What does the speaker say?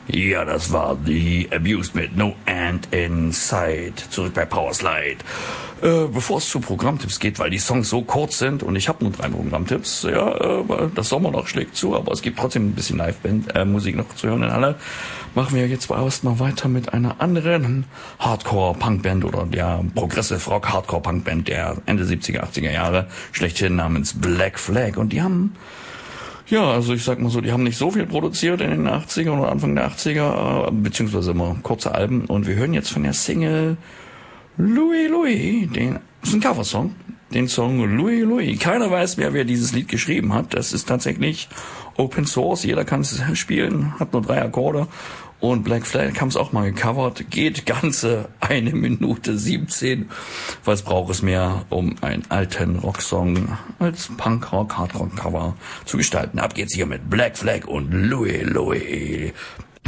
Ja, das war The Abused mit No End in Sight. Zurück bei Powerslide. Bevor es zu Programmtipps geht, weil die Songs so kurz sind und ich habe nur 3 Programmtipps, weil das Sommer noch schlägt zu, aber es gibt trotzdem ein bisschen Live-Musik noch zu hören in Halle, machen wir jetzt erstmal weiter mit einer anderen Hardcore-Punk-Band oder der Progressive Rock Hardcore-Punk-Band der Ende 70er, 80er Jahre, schlechthin namens Black Flag. Und die haben, ja, also ich sag mal so, die haben nicht so viel produziert in den 80er oder Anfang der 80er, beziehungsweise immer kurze Alben. Und wir hören jetzt von der Single Louis Louis, das ist ein Coversong, den Song Louis Louis. Keiner weiß mehr, wer dieses Lied geschrieben hat. Das ist tatsächlich Open Source, jeder kann es spielen, hat nur 3 Akkorde. Und Black Flag haben es auch mal gecovert, geht ganze 1 Minute 17. Was braucht es mehr, um einen alten Rocksong als Punk-Rock, Hard-Rock-Cover zu gestalten? Ab geht's hier mit Black Flag und Louis Louis.